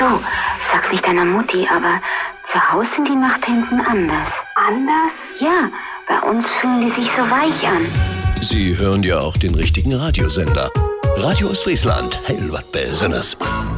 Du, sag's nicht deiner Mutti, aber zu Hause sind die Nachthemden anders. Anders? Ja, bei uns fühlen die sich so weich an. Sie hören ja auch den richtigen Radiosender. Radio Ostfriesland, hell wat Besonderes.